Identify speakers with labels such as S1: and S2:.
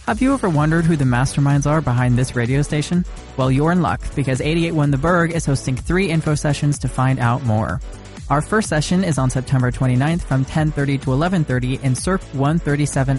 S1: Have you ever wondered who the masterminds are behind this radio station? Well, you're in luck, because 88.1 The Berg is hosting 3 info sessions to find out more. Our first session is on September 29th from 10:30 to 11:30 in Circ 137